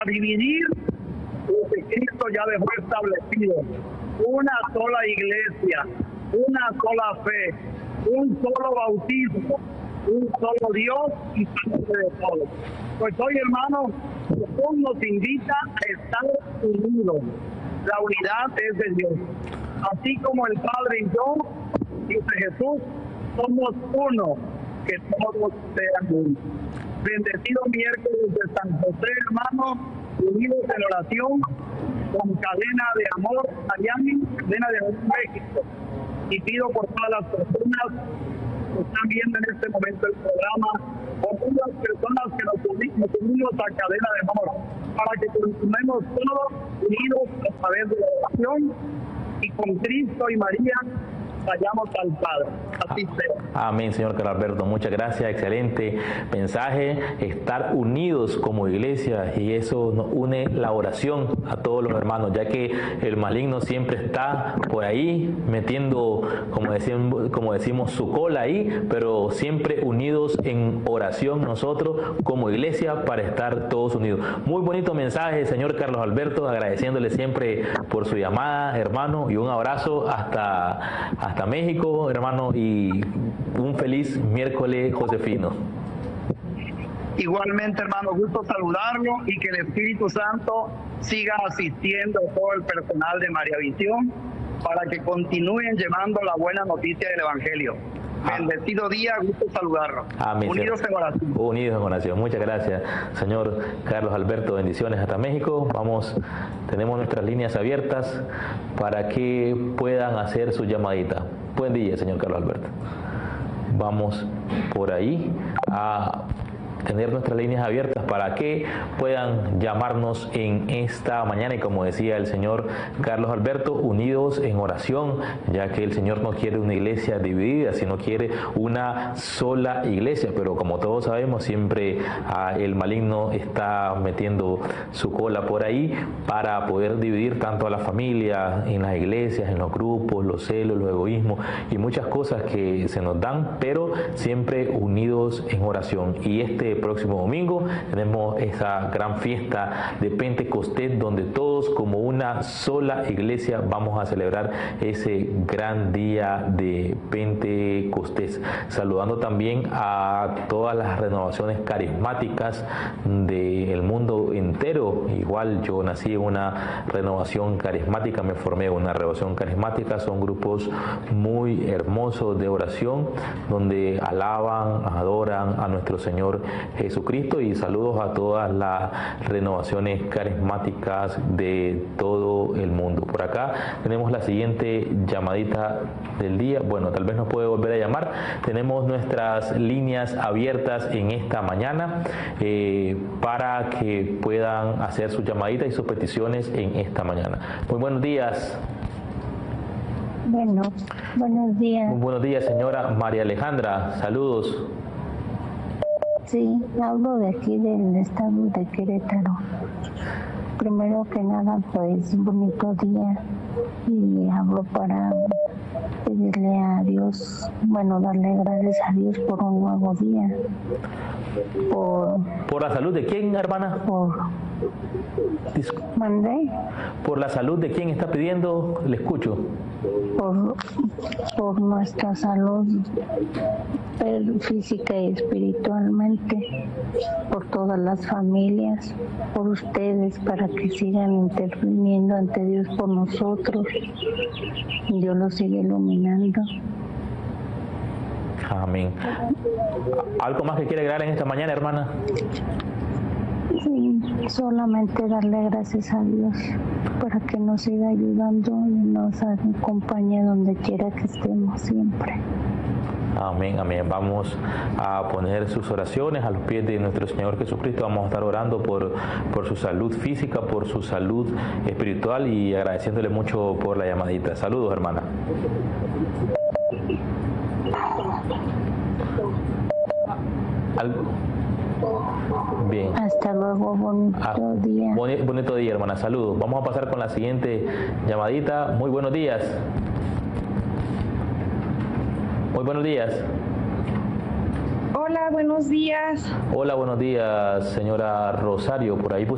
dividir lo que Cristo ya dejó establecido. Una sola iglesia, una sola fe, un solo bautismo, un solo Dios y Padre de todos. Pues hoy, hermanos, Jesús nos invita a estar unidos. La unidad es de Dios. Así como el Padre y yo, dice Jesús, somos uno, que todos sean uno. Bendecido miércoles de San José, hermanos, unidos en oración, con cadena de amor Miami, cadena de amor México. Y pido por todas las personas que están viendo en este momento el programa, por todas las personas que nos unimos a cadena de amor, para que continuemos todos unidos a través de la oración y con Cristo y María vayamos al Padre. Así sea. Amén, señor Carlos Alberto. Muchas gracias. Excelente mensaje. Estar unidos como iglesia, y eso nos une la oración a todos los hermanos, ya que el maligno siempre está por ahí metiendo, como decimos, su cola ahí, pero siempre unidos en oración nosotros como iglesia para estar todos unidos. Muy bonito mensaje, señor Carlos Alberto, agradeciéndole siempre por su llamada, hermano, y un abrazo hasta México, hermano, y un feliz miércoles josefino. Igualmente, hermano, gusto saludarlo y que el Espíritu Santo siga asistiendo a todo el personal de María Visión para que continúen llevando la buena noticia del Evangelio. Bendecido día, gusto saludarlo. Amén. Unidos en oración. Unidos en oración. Muchas gracias, señor Carlos Alberto. Bendiciones hasta México. Tenemos nuestras líneas abiertas para que puedan hacer su llamadita. Buen día, señor Carlos Alberto. Vamos por ahí a tener nuestras líneas abiertas para que puedan llamarnos en esta mañana, y como decía el señor Carlos Alberto, unidos en oración, ya que el Señor no quiere una iglesia dividida, sino quiere una sola iglesia. Pero como todos sabemos, siempre el maligno está metiendo su cola por ahí para poder dividir tanto a la familia, en las iglesias, en los grupos, los celos, los egoísmos y muchas cosas que se nos dan, pero siempre unidos en oración. Y este próximo domingo tenemos esa gran fiesta de Pentecostés, donde todos como una sola iglesia vamos a celebrar ese gran día de Pentecostés. Saludando también a todas las renovaciones carismáticas del mundo entero. Igual yo nací en una renovación carismática, me formé en una renovación carismática. Son grupos muy hermosos de oración, donde alaban, adoran a nuestro Señor Jesucristo. Y saludos a todas las renovaciones carismáticas de todo el mundo. Por acá tenemos la siguiente llamadita del día. Bueno, tal vez nos puede volver a llamar. Tenemos nuestras líneas abiertas en esta mañana para que puedan hacer su llamadita y sus peticiones en esta mañana. Muy buenos días. Bueno, buenos días. Muy buenos días, señora María Alejandra. Saludos. Sí, hablo de aquí del estado de Querétaro. Primero que nada, pues, bonito día. Y hablo para pedirle a Dios, darle gracias a Dios por un nuevo día. ¿Por la salud de quién, hermana? ¿Mandé? ¿Por la salud de quién está pidiendo? Le escucho. Por nuestra salud física y espiritualmente, por todas las familias, por ustedes, para que sigan interviniendo ante Dios por nosotros. Dios los sigue iluminando. Amén. ¿Algo más que quiere agregar en esta mañana, hermana? Sí, solamente darle gracias a Dios para que nos siga ayudando y nos acompañe donde quiera que estemos siempre. Amén, amén. Vamos a poner sus oraciones a los pies de nuestro Señor Jesucristo. Vamos a estar orando por su salud física, por su salud espiritual, y agradeciéndole mucho por la llamadita. Saludos, hermana. Bien. Hasta luego, bonito día. Bonito día, hermana. Saludos. Vamos a pasar con la siguiente llamadita. Muy buenos días. Muy buenos días. Hola, buenos días. Hola, buenos días, señora Rosario. Por ahí